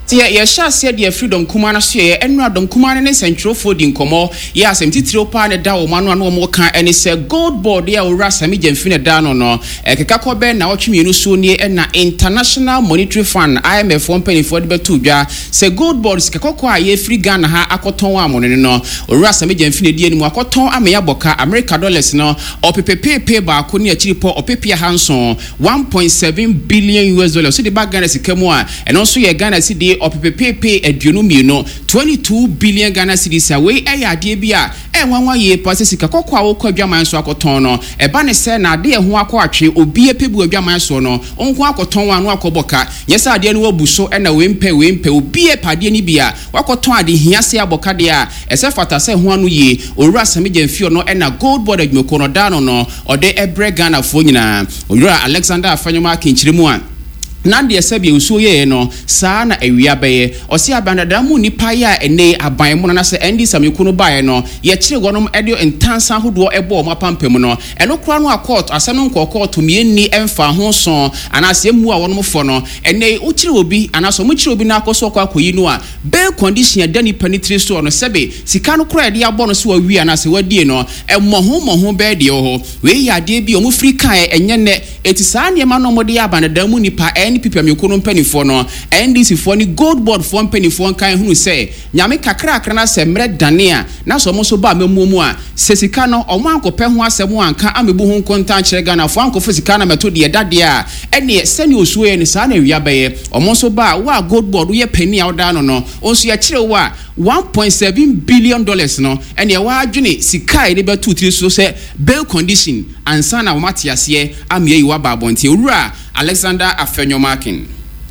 Ye sha said ye freedom kumana so ye enra dom kumana ne central for di nkomo ye asem titiro pa ne da wo manu anu mo kan ene se gold board ye ora sami gemfine da no no ekeka ko be na otwemienu so nie na International Monetary Fund IMF company for the betu dwa se gold board sikakoko a ye free Ghana ha akoton amone no ora sami gemfine die ni mu akoton ameya boka America dollars no opepepepe ba ko ne akiri po opepia hanson 1.7 billion US dollars so the bag Ghana sikamu a eno so ye Ghana cedi opepepepe aduonu mieno 22 billion Ghana cedis away ade bia enwanwa ye pase sikakoko a wokọ adwaman so akoton no eba ne se na ade ho akọ atwe obi epebu adwaman so no onko akoton wa no akoboka yesa ade no wabuso na wempe obi epade ni bia wakoton ade hiase aboka de a ese fata se ho anu ye owura samegya mfio no na gold board adwumako no dano no ode ebre Ghana fo nyina owura Alexander Afanyoma kinchirimu a Nandi esebi uso ye no saa na ewia beye osi abandada mu nipa ya ene aban mu na se endi samekuno bae no ye kire gonom edio entansa hodo ebo mo pampem no eno kura no court asano nko court mienni emfa ho so anase mu a wonom fo no ene ukire obi anaso mu kire obi na akoso kwa koyi no a bail condition ya dani penitri so no sebe sika no kura de abo no se wa wi anase wadie no emoho be de ho we ya de bi omu free kan enye ne etisa ne ma no mo de abandada mu nipa ni people me kono mpani fo no NDC fo ni gold board fo mpani fo kan hunu se nyame kakra na se mre dania na so mo so ba memumu a sesika no omo ankopɛ ho asɛm anka amebu ho kontan kyerɛ Ghana fo ankofo sika na meto de dade a ene sɛne osuo ne saa na wia bɛyɛ omo so ba wa gold board ye pani a oda no no onso ya kyerɛ wa 1.7 billion dollars no ene wa adwene sika ide betu tiri so se bail condition ansa na wo matiase amie yi wa ba bonte owura Alexander Afanyoma kin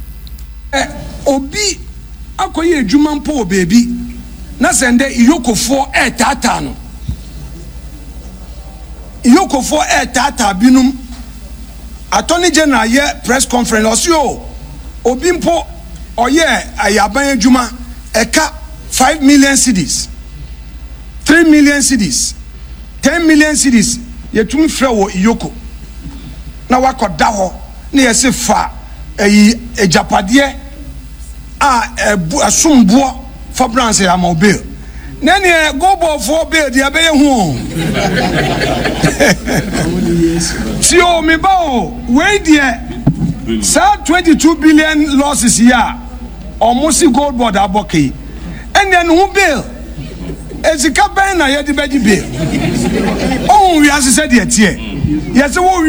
obi akoye adwuma mpo baby na sende iyokofo tata no iyokofo tata binum Attorney General ye press conference osio obi mpo oye ayaban adwuma eka 5 million cedis 3 million cedis 10 million cedis yetumi frɛ wo iyoko na wakoda ho na yesi fa ejapade a asumbo for branch ya mobile nene go bo for bill dia be hu si o me ba o we dia sa 22 billion losses here almost gold board aboki and then who bill ezika ben na ye de beji bill oh we as said here yes